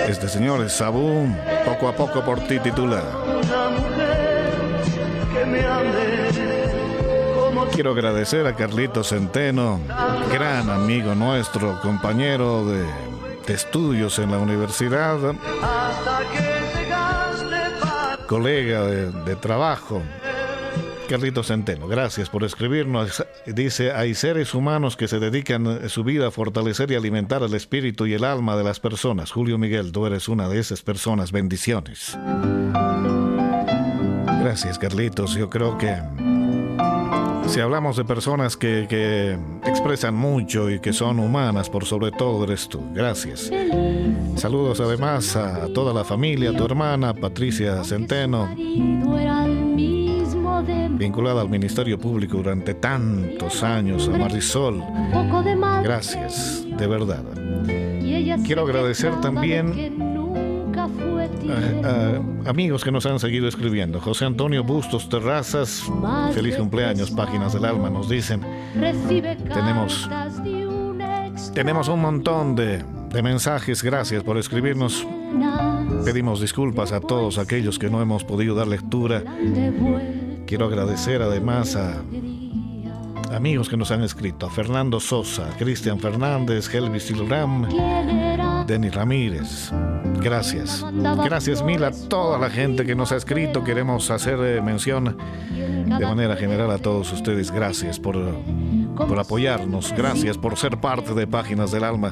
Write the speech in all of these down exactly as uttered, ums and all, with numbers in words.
Este señor es Sabú, poco a poco por ti titula. Quiero agradecer a Carlitos Centeno, gran amigo nuestro, compañero de, de estudios en la universidad, colega de, de trabajo. Carlitos Centeno, gracias por escribirnos. Dice, hay seres humanos que se dedican su vida a fortalecer y alimentar el espíritu y el alma de las personas. Julio Miguel, tú eres una de esas personas. Bendiciones. Gracias, Carlitos. Yo creo que si hablamos de personas que, que expresan mucho y que son humanas, por sobre todo eres tú. Gracias. Saludos además a toda la familia, a tu hermana Patricia Centeno, vinculada al Ministerio Público durante tantos años, a Marisol. Gracias, de verdad. Quiero agradecer también a, a amigos que nos han seguido escribiendo. José Antonio Bustos Terrazas, feliz cumpleaños, Páginas del Alma, nos dicen. Tenemos, tenemos un montón de, de mensajes, gracias por escribirnos. Pedimos disculpas a todos aquellos que no hemos podido dar lectura. Quiero agradecer además a amigos que nos han escrito, a Fernando Sosa, Cristian Fernández, Helvis Silram, Denis Ramírez. Gracias. Gracias mil a toda la gente que nos ha escrito. Queremos hacer eh, mención de manera general a todos ustedes. Gracias por, por apoyarnos. Gracias por ser parte de Páginas del Alma.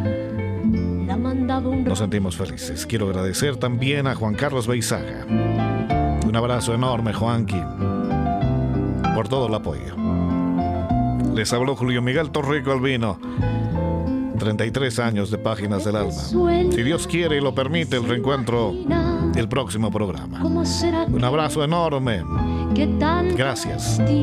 Nos sentimos felices. Quiero agradecer también a Juan Carlos Beizaga. Un abrazo enorme, Juanqui, por todo el apoyo. Les habló Julio Miguel Torrico Albino. treinta y tres años de Páginas del Alma. Si Dios quiere y lo permite, el reencuentro el próximo programa. Un abrazo enorme. Gracias.